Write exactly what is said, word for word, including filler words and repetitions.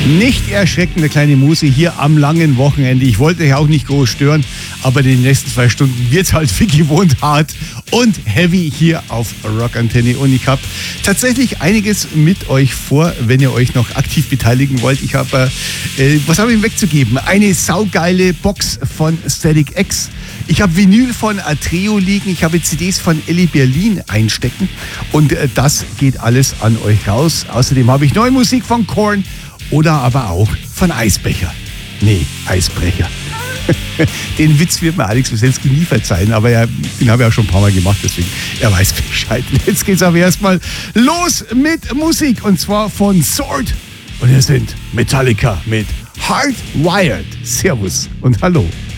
Nicht erschrecken, der kleine Musi hier am langen Wochenende. Ich wollte euch auch nicht groß stören, aber in den nächsten zwei Stunden wird es halt wie gewohnt hart und heavy hier auf Rockantenne. Und ich habe tatsächlich einiges mit euch vor, wenn ihr euch noch aktiv beteiligen wollt. Ich habe, äh, was habe ich wegzugeben? Eine saugeile Box von Static X. Ich habe Vinyl von Atreo liegen, ich habe C Ds von Elli Berlin einstecken und äh, das geht alles an euch raus. Außerdem habe ich neue Musik von Korn oder aber auch von Eisbecher. Nee, Eisbrecher. Den Witz wird mir Alex Wieselski nie verzeihen, aber er, den habe ich auch schon ein paar Mal gemacht, deswegen er weiß Bescheid. Jetzt geht's aber erstmal los mit Musik und zwar von Sword. Und hier sind Metallica mit Hardwired. Servus und hallo.